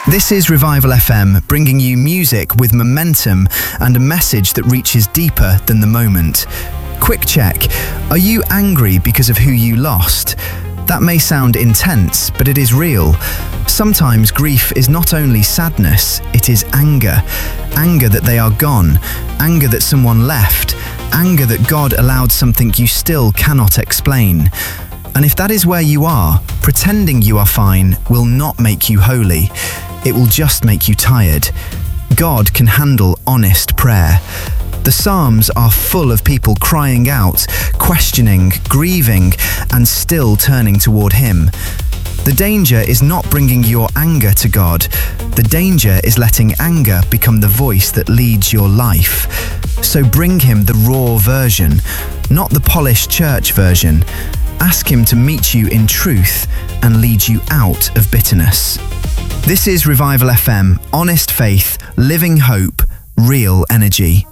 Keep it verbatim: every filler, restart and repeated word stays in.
This is Revival F M, bringing you music with momentum and a message that reaches deeper than the moment. Quick check. Are you angry because of who you lost? That may sound intense, but it is real. Sometimes grief is not only sadness, it is anger. Anger that they are gone. Anger that someone left. Anger that God allowed something you still cannot explain. And if that is where you are, pretending you are fine will not make you holy. It will just make you tired. God can handle honest prayer. The Psalms are full of people crying out, questioning, grieving, and still turning toward Him. The danger is not bringing your anger to God. The danger is letting anger become the voice that leads your life. So bring Him the raw version, not the polished church version. Ask Him to meet you in truth and lead you out of bitterness. This is Revival F M, honest faith, living hope, real energy.